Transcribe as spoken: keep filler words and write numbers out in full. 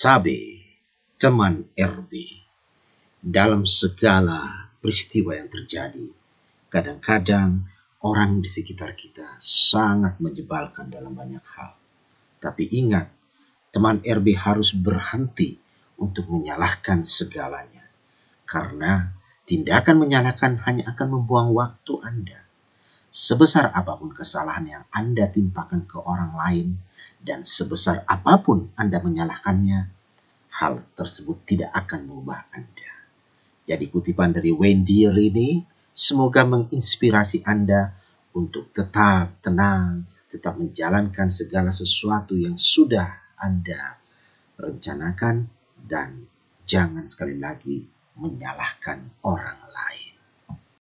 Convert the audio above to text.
Tabe, teman R B, dalam segala peristiwa yang terjadi, kadang-kadang orang di sekitar kita sangat menyebalkan dalam banyak hal. Tapi ingat, teman R B harus berhenti untuk menyalahkan segalanya. Karena tindakan menyalahkan hanya akan membuang waktu Anda. Sebesar apapun kesalahan yang Anda timpakan ke orang lain, dan sebesar apapun Anda menyalahkannya, hal tersebut tidak akan mengubah Anda. Jadi kutipan dari Wayne Dyer ini semoga menginspirasi Anda untuk tetap tenang, tetap menjalankan segala sesuatu yang sudah Anda rencanakan, dan jangan sekali lagi menyalahkan orang lain.